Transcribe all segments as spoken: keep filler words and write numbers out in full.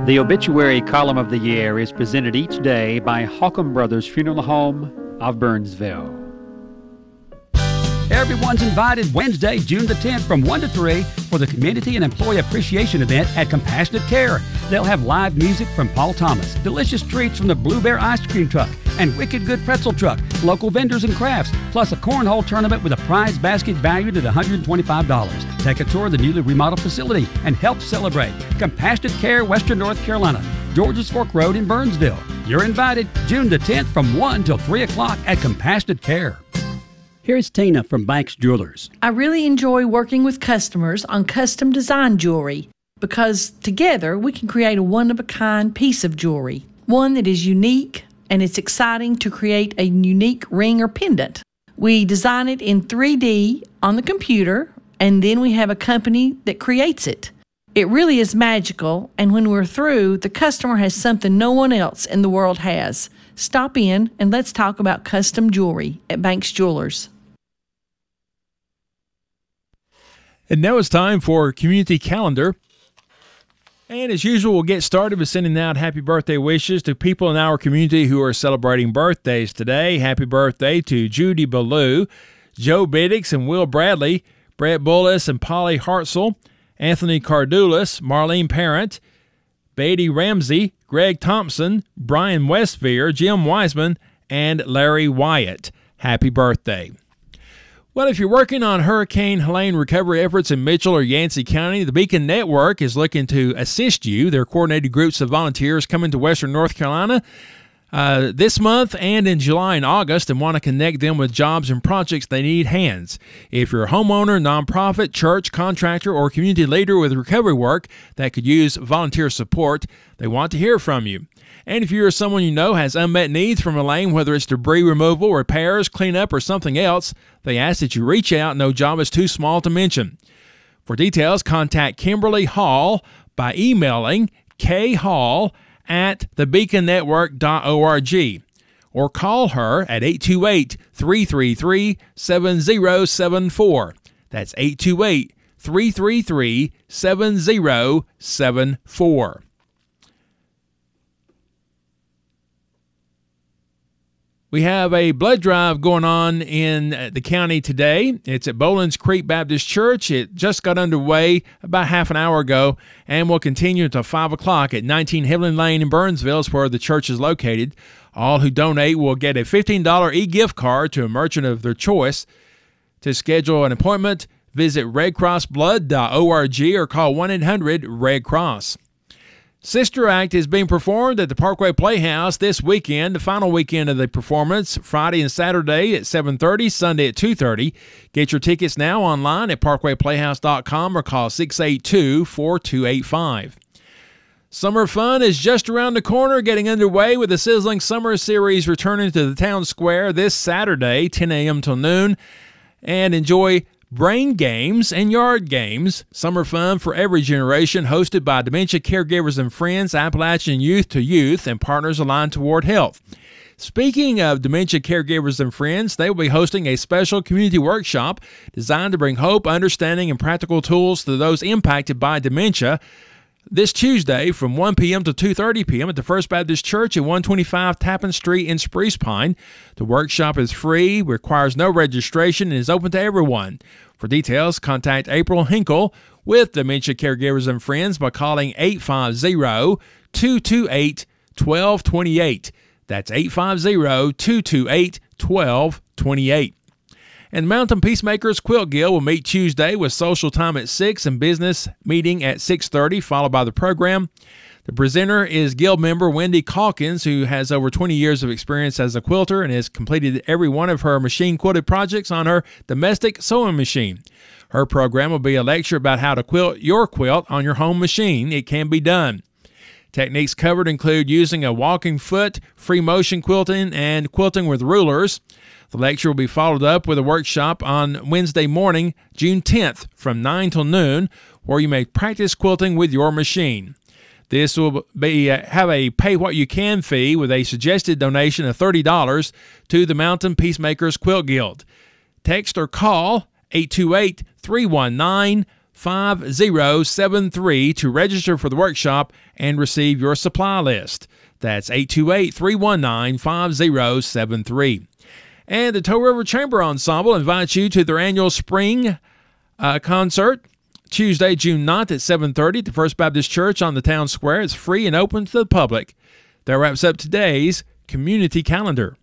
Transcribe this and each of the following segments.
The obituary column of the year is presented each day by Holcomb Brothers Funeral Home of Burnsville. Everyone's invited Wednesday, June the tenth from one to three for the Community and Employee Appreciation Event at Compassionate Care. They'll have live music from Paul Thomas, delicious treats from the Blue Bear Ice Cream Truck, and Wicked Good Pretzel Truck, local vendors and crafts, plus a cornhole tournament with a prize basket valued at one hundred twenty-five dollars. Take a tour of the newly remodeled facility and help celebrate. Compassionate Care, Western North Carolina, Georges Fork Road in Burnsville. You're invited June the tenth from one till three o'clock at Compassionate Care. Here's Tina from Banks Jewelers. I really enjoy working with customers on custom design jewelry because together we can create a one-of-a-kind piece of jewelry, one that is unique, and it's exciting to create a unique ring or pendant. We design it in three D on the computer, and then we have a company that creates it. It really is magical, and when we're through, the customer has something no one else in the world has. Stop in and let's talk about custom jewelry at Banks Jewelers. And now it's time for Community Calendar. And as usual, we'll get started with sending out happy birthday wishes to people in our community who are celebrating birthdays today. Happy birthday to Judy Ballou, Joe Biddix and Will Bradley, Brett Bullis and Polly Hartzell, Anthony Cardulis, Marlene Parent, Beatty Ramsey, Greg Thompson, Brian Westveer, Jim Wiseman, and Larry Wyatt. Happy birthday. Well, if you're working on Hurricane Helene recovery efforts in Mitchell or Yancey County, the Beacon Network is looking to assist you. Their coordinated groups of volunteers coming to Western North Carolina uh, this month and in July and August and want to connect them with jobs and projects they need hands. If you're a homeowner, nonprofit, church, contractor, or community leader with recovery work that could use volunteer support, they want to hear from you. And if you're someone you know has unmet needs from Helene, whether it's debris removal, repairs, cleanup, or something else, they ask that you reach out. No job is too small to mention. For details, contact Kimberly Hall by emailing khall at the beacon network dot org or call her at eight two eight, three three three, seven zero seven four. That's eight two eight, three three three, seven zero seven four. We have a blood drive going on in the county today. It's at Bolins Creek Baptist Church. It just got underway about half an hour ago and will continue until five o'clock at nineteen Heavenly Lane in Burnsville, is where the church is located. All who donate will get a fifteen dollars e-gift card to a merchant of their choice. To schedule an appointment, visit red cross blood dot org or call one eight hundred red cross. Sister Act is being performed at the Parkway Playhouse this weekend, the final weekend of the performance, Friday and Saturday at seven thirty, Sunday at two thirty. Get your tickets now online at parkway playhouse dot com or call six eight two, four two eight five. Summer fun is just around the corner, getting underway with the Sizzling Summer Series returning to the town square this Saturday, ten a.m. till noon. And enjoy brain games and yard games. Summer fun for every generation, hosted by Dementia Caregivers and Friends, Appalachian Youth to Youth, and partners aligned toward health. Speaking of Dementia Caregivers and Friends, they will be hosting a special community workshop designed to bring hope, understanding, and practical tools to those impacted by dementia this Tuesday from one p.m. to two thirty p.m. at the First Baptist Church at one twenty-five Tappan Street in Spruce Pine. The workshop is free, requires no registration, and is open to everyone. For details, contact April Hinkle with Dementia Caregivers and Friends by calling eight five zero, two two eight, one two two eight. That's eight five zero, two two eight, one two two eight. And Mountain Peacemakers Quilt Guild will meet Tuesday with social time at six and business meeting at six thirty, followed by the program. The presenter is Guild member Wendy Calkins, who has over twenty years of experience as a quilter and has completed every one of her machine-quilted projects on her domestic sewing machine. Her program will be a lecture about how to quilt your quilt on your home machine. It can be done. Techniques covered include using a walking foot, free motion quilting, and quilting with rulers. The lecture will be followed up with a workshop on Wednesday morning, June tenth, from nine till noon, where you may practice quilting with your machine. This will be uh, have a pay-what-you-can fee with a suggested donation of thirty dollars to the Mountain Peacemakers Quilt Guild. Text or call eight two eight, three one nine, five zero seven three to register for the workshop and receive your supply list. That's eight two eight, three one nine, five zero seven three. And the Toe River Chamber Ensemble invites you to their annual spring uh, concert, Tuesday, June ninth at seven thirty at the First Baptist Church on the Town Square. It's free and open to the public. That wraps up today's community calendar.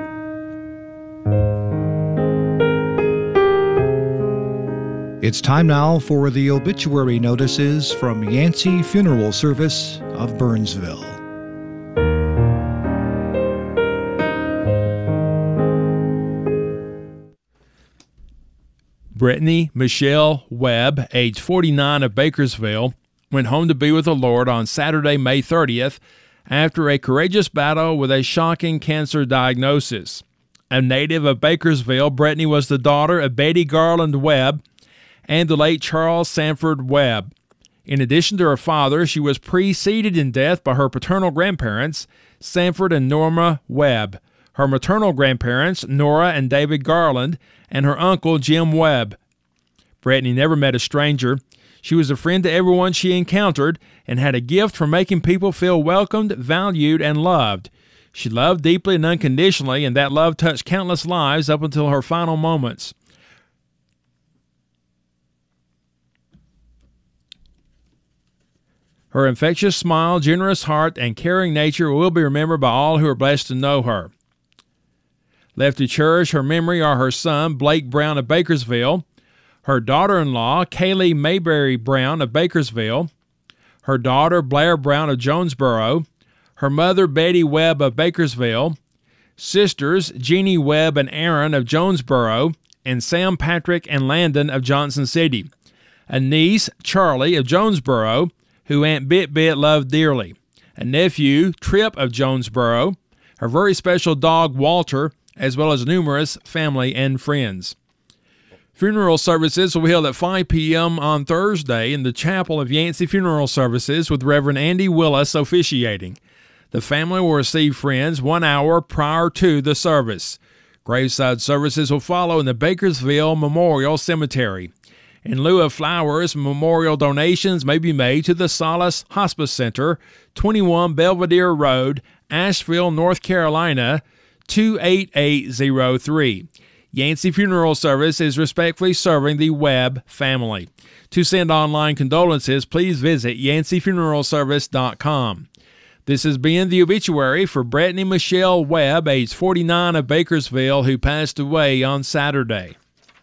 It's time now for the obituary notices from Yancey Funeral Service of Burnsville. Brittany Michelle Webb, age forty-nine, of Bakersville, went home to be with the Lord on Saturday, May thirtieth, after a courageous battle with a shocking cancer diagnosis. A native of Bakersville, Brittany was the daughter of Betty Garland Webb and the late Charles Sanford Webb. In addition to her father, she was preceded in death by her paternal grandparents, Sanford and Norma Webb, her maternal grandparents, Nora and David Garland, and her uncle, Jim Webb. Brittany never met a stranger. She was a friend to everyone she encountered and had a gift for making people feel welcomed, valued, and loved. She loved deeply and unconditionally, and that love touched countless lives up until her final moments. Her infectious smile, generous heart, and caring nature will be remembered by all who are blessed to know her. Left to cherish her memory are her son, Blake Brown of Bakersville, her daughter-in-law, Kaylee Mayberry Brown of Bakersville, her daughter, Blair Brown of Jonesboro, her mother, Betty Webb of Bakersville, sisters, Jeannie Webb and Aaron of Jonesboro, and Sam Patrick and Landon of Johnson City, a niece, Charlie of Jonesboro, who Aunt Bit Bit loved dearly, a nephew, Tripp of Jonesboro, her very special dog, Walter, as well as numerous family and friends. Funeral services will be held at five p.m. on Thursday in the chapel of Yancey Funeral Services with Reverend Andy Willis officiating. The family will receive friends one hour prior to the service. Graveside services will follow in the Bakersville Memorial Cemetery. In lieu of flowers, memorial donations may be made to the Solace Hospice Center, twenty-one Belvedere Road, Asheville, North Carolina, two eight eight zero three. Yancey Funeral Service is respectfully serving the Webb family. To send online condolences, please visit yancey funeral service dot com. This has been the obituary for Brittany Michelle Webb, age forty-nine, of Bakersville, who passed away on Saturday.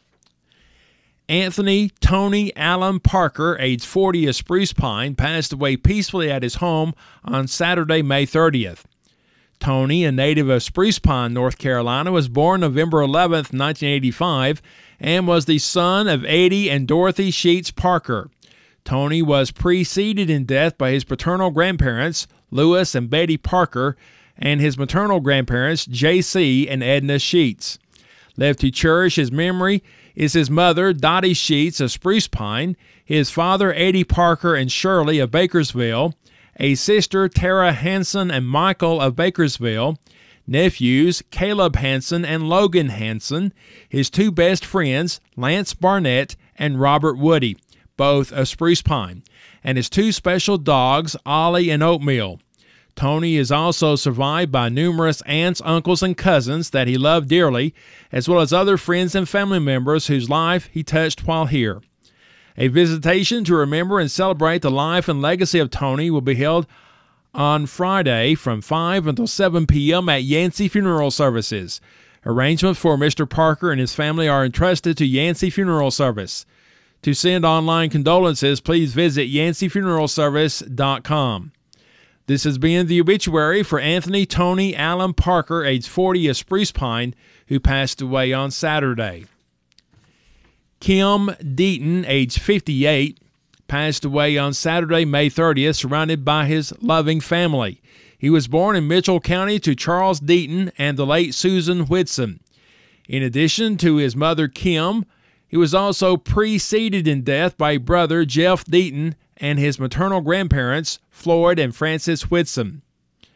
Anthony Tony Allen Parker, age forty, of Spruce Pine, passed away peacefully at his home on Saturday, May thirtieth. Tony, a native of Spruce Pine, North Carolina, was born November eleventh, nineteen eighty-five, and was the son of Eddie and Dorothy Sheets Parker. Tony was preceded in death by his paternal grandparents, Lewis and Betty Parker, and his maternal grandparents, J C and Edna Sheets. Left to cherish his memory is his mother, Dottie Sheets of Spruce Pine, his father, Eddie Parker and Shirley of Bakersville, a sister, Tara Hanson and Michael of Bakersville, nephews, Caleb Hanson and Logan Hanson, his two best friends, Lance Barnett and Robert Woody, both of Spruce Pine, and his two special dogs, Ollie and Oatmeal. Tony is also survived by numerous aunts, uncles, and cousins that he loved dearly, as well as other friends and family members whose life he touched while here. A visitation to remember and celebrate the life and legacy of Tony will be held on Friday from five until seven p.m. at Yancey Funeral Services. Arrangements for Mister Parker and his family are entrusted to Yancey Funeral Service. To send online condolences, please visit yancey funeral service dot com. This has been the obituary for Anthony Tony Allen Parker, age forty, of Spruce Pine, who passed away on Saturday. Kim Deaton, age fifty-eight, passed away on Saturday, May thirtieth, surrounded by his loving family. He was born in Mitchell County to Charles Deaton and the late Susan Whitson. In addition to his mother, Kim, he was also preceded in death by brother Jeff Deaton and his maternal grandparents, Floyd and Frances Whitson.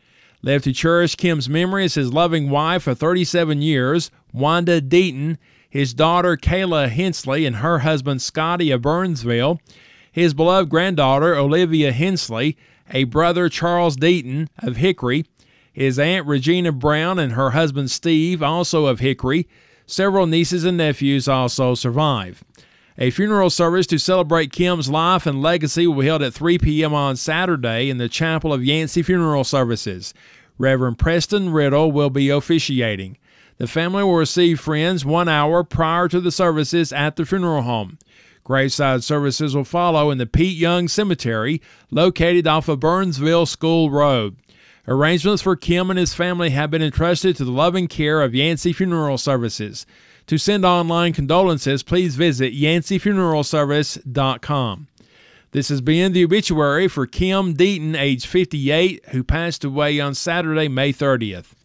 Left to cherish Kim's memory is his loving wife of thirty-seven years, Wanda Deaton, his daughter Kayla Hensley and her husband Scotty of Burnsville, his beloved granddaughter Olivia Hensley, a brother Charles Deaton of Hickory, his aunt Regina Brown and her husband Steve, also of Hickory. Several nieces and nephews also survive. A funeral service to celebrate Kim's life and legacy will be held at three p.m. on Saturday in the chapel of Yancey Funeral Services. Reverend Preston Riddle will be officiating. The family will receive friends one hour prior to the services at the funeral home. Graveside services will follow in the Pete Young Cemetery, located off of Burnsville School Road. Arrangements for Kim and his family have been entrusted to the loving care of Yancey Funeral Services. To send online condolences, please visit yancey funeral service dot com. This has been the obituary for Kim Deaton, age fifty-eight, who passed away on Saturday, May thirtieth.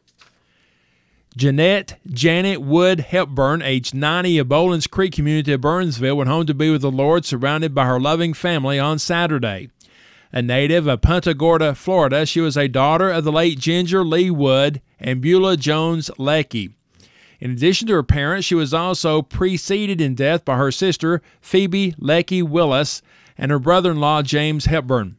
Jeanette Janet Wood Hepburn, age ninety, of Bolins Creek community of Burnsville, went home to be with the Lord, surrounded by her loving family on Saturday. A native of Punta Gorda, Florida, she was a daughter of the late Ginger Lee Wood and Beulah Jones Leckie. In addition to her parents, she was also preceded in death by her sister, Phoebe Leckie Willis, and her brother-in-law, James Hepburn.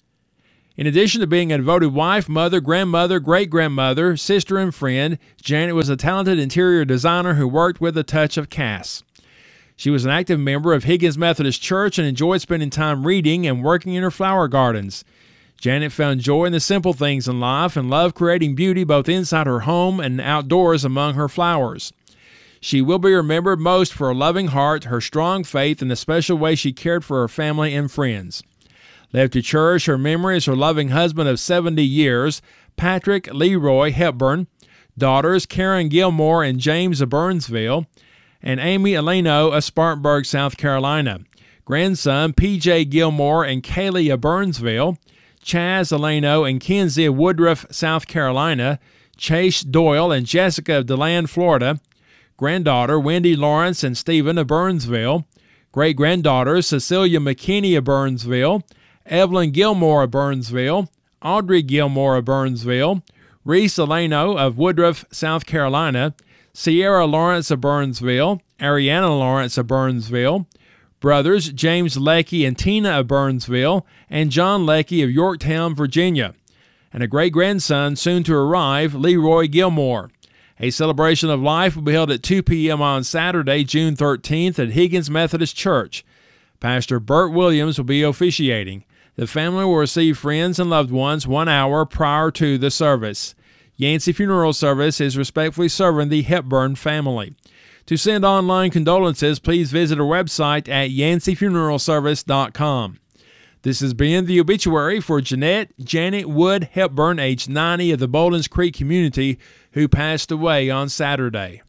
In addition to being a devoted wife, mother, grandmother, great-grandmother, sister, and friend, Janet was a talented interior designer who worked with a touch of Cass. She was an active member of Higgins Methodist Church and enjoyed spending time reading and working in her flower gardens. Janet found joy in the simple things in life and loved creating beauty both inside her home and outdoors among her flowers. She will be remembered most for her loving heart, her strong faith, and the special way she cared for her family and friends. Left to cherish her memory is her loving husband of seventy years, Patrick Leroy Hepburn, daughters Karen Gilmore and James of Burnsville, and Amy Eleno of Spartanburg, South Carolina, grandson P J Gilmore and Kaylee of Burnsville, Chaz Eleno and Kenzie of Woodruff, South Carolina, Chase Doyle and Jessica of DeLand, Florida, granddaughter Wendy Lawrence and Stephen of Burnsville, great-granddaughters Cecilia McKinney of Burnsville, Evelyn Gilmore of Burnsville, Audrey Gilmore of Burnsville, Reese Eleno of Woodruff, South Carolina, Sierra Lawrence of Burnsville, Ariana Lawrence of Burnsville, brothers James Leckie and Tina of Burnsville, and John Leckie of Yorktown, Virginia, and a great-grandson soon to arrive, Leroy Gilmore. A celebration of life will be held at two p.m. on Saturday, June thirteenth at Higgins Methodist Church. Pastor Burt Williams will be officiating. The family will receive friends and loved ones one hour prior to the service. Yancey Funeral Service is respectfully serving the Hepburn family. To send online condolences, please visit our website at yancey funeral service dot com. This has been the obituary for Jeanette Janet Wood Hepburn, age ninety, of the Bolins Creek community, who passed away on Saturday.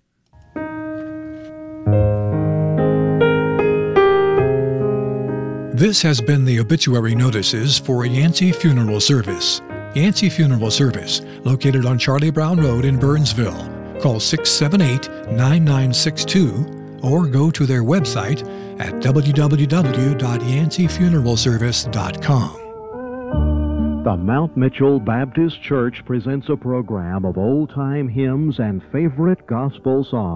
This has been the obituary notices for Yancey Funeral Service. Yancey Funeral Service, located on Charlie Brown Road in Burnsville. Call six seven eight, nine nine six two or go to their website at w w w dot yancey funeral service dot com. The Mount Mitchell Baptist Church presents a program of old-time hymns and favorite gospel songs.